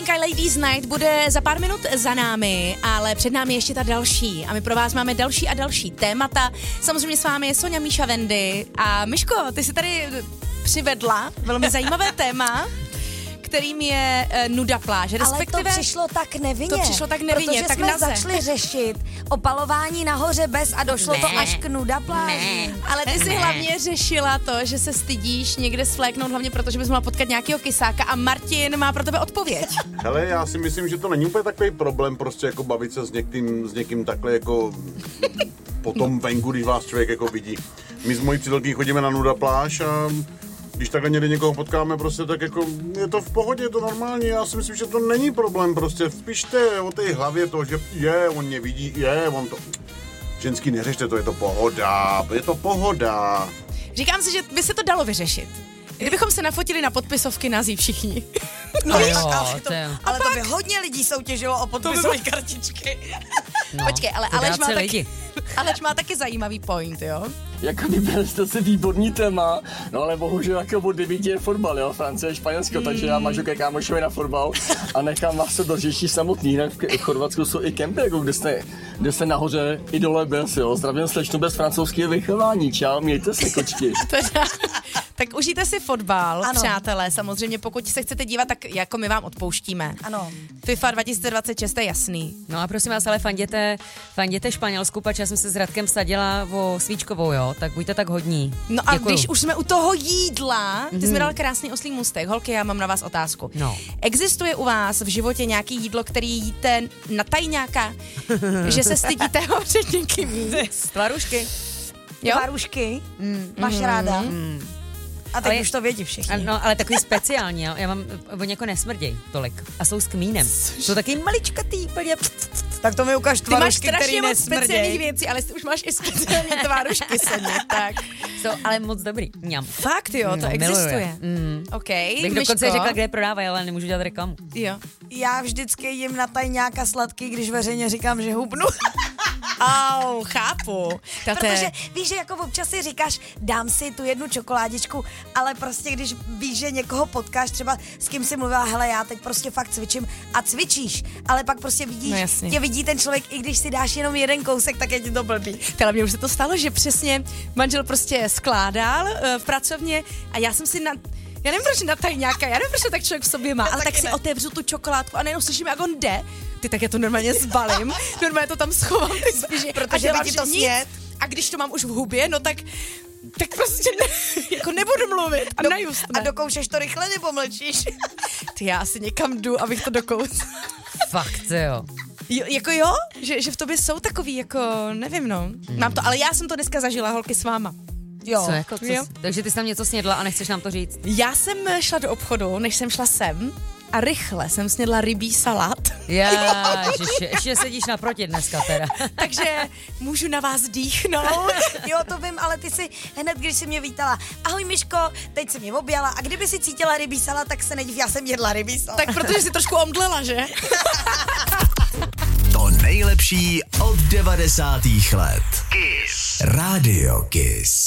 Novinka Ladies Night bude za pár minut za námi, ale před námi ještě ta další. A my pro vás máme další a další témata. Samozřejmě s vámi je Sonja, Míša, Wendy. A Myško, ty jsi tady přivedla velmi zajímavé téma, kterým je nuda pláže. Ale to přišlo tak nevinně. Protože tak jsme začali řešit opalování nahoře bez a došlo to až k nuda pláži. Ale ty jsi hlavně řešila to, že se stydíš někde svléknout, hlavně proto, že bys mohla potkat nějakého kysáka a Martin má pro tebe odpověď. Hele, já si myslím, že to není úplně takový problém prostě jako bavit se s někým takhle jako potom venku, když vás člověk jako vidí. My s mojí přítelkyní chodíme na nuda pláž a když takhle někde někoho potkáme, prostě tak jako je to v pohodě, je to normální, já si myslím, že to není problém, prostě spíš o té hlavě to, že on mě vidí, on to... Ženský neřešte to, je to pohoda. Říkám si, že by se to dalo vyřešit. Kdybychom se nafotili na podpisovky nazí všichni. Ale to by hodně lidí soutěžilo o podpisové kartičky. No, počkej, ale Aleš má taky zajímavý point, jo? Jako vybrali jste si výborný téma, no ale bohužel jako od 9 je fotbal, jo, Francie, Španělsko, takže já mažu ke kámošovi na fotbal a nechám vás to doříši samotný, jinak v Chorvatsku jsou i kempy, jako kde jste nahoře i dole bez, jo, zdravím slečnu bez francouzského vychování, čau, mějte se, kočky. Tak užijte si fotbal, přátelé, samozřejmě, pokud se chcete dívat, tak jako my vám odpouštíme. Ano. FIFA 2026 je jasný. No a prosím vás, ale fanděte Španělsku, pač já jsem se s Radkem vsadila o svíčkovou, jo, tak buďte tak hodní. No a když už jsme u toho jídla, ty jsi mi dal krásný oslý můstek. Holky, já mám na vás otázku. No. Existuje u vás v životě nějaký jídlo, který jíte na tajňáka, že se stydíte ho před někým jíst? Tvarušky. Jo? Tvarušky? Máš ráda? A teď už to vědí všichni. No, ale takový speciální, jo. Já mám, oni jako nesmrděj tolik. A jsou s kmínem. Jsou taky maličkatý, úplně. Tak to mi ukáž tvarušky, který nesmrděj. Ty máš strašně moc speciálních věcí, ale ty už máš i speciální tvarušky, Soně, tak. Jsou ale moc dobrý. Mňam. Fakt jo, to existuje. OK. Bych dokonce řekla, kde je prodávají, ale nemůžu dělat reklamu. Jo. Já vždycky jim na tajňáka sladký, když veřejně říkám, že hubnu. Chápu. Protože víš, že jako občas si říkáš, dám si tu jednu čokoládičku, ale prostě když víš, že někoho potkáš, třeba s kým si mluvila, hele, já teď prostě fakt cvičím a cvičíš, ale pak prostě vidíš, tě vidí ten člověk, i když si dáš jenom jeden kousek, tak je ti to blbý. Ale mně už se to stalo, že přesně manžel prostě skládal v pracovně a já jsem si já nevím, proč na tajňáka, já nevím, proč to tak člověk v sobě má, ale tak si otevřu tu čokoládku a nejenom slyším, jak on jde, tak já to normálně zbalím, normálně to tam schovám, protože by ti to snět. A když to mám už v hubě, no tak prostě jako nebudu mluvit a najustne. A dokoušeš to rychle nebo mlčíš? Ty já asi někam jdu, abych to dokous. Fakt, jo. Jo? Že v tobě jsou takový, jako, nevím, no. Mám to, ale já jsem to dneska zažila, holky, s váma. Jo. Takže ty jsi tam něco snědla a nechceš nám to říct? Já jsem šla do obchodu, než jsem šla sem a rychle jsem snědla rybí salát. Ještě sedíš naproti dneska teda. Takže můžu na vás dýchnout. Jo, to vím, ale ty si hned, když jsi mě vítala, ahoj Myško, teď jsi mě objala a kdyby si cítila rybí salát, tak se nediv, já jsem jedla rybí salát. Tak protože jsi trošku omdlela, že? To nejlepší od 90. let. Kiss. Radio Kiss.